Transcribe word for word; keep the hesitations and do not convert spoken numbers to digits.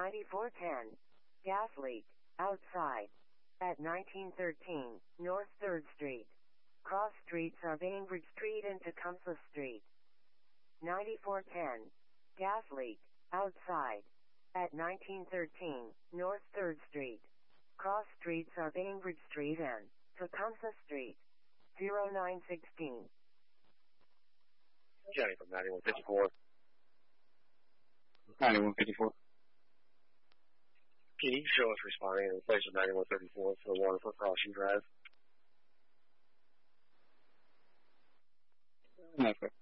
ninety-four ten. Gas leak. Outside. At nineteen thirteen, North third Street. Cross streets are Bainbridge Street and Tecumseh Street. ninety-four ten. Gas leak. Outside. At nineteen thirteen, North third Street. Cross streets are Bainbridge Street and Tecumseh Street. zero nine sixteen. Johnny from ninety-one fifty-four. ninety-one fifty-four. Can you show us responding in place of ninety-one thirty-four for the Waterfront Crossing Drive? No, sir.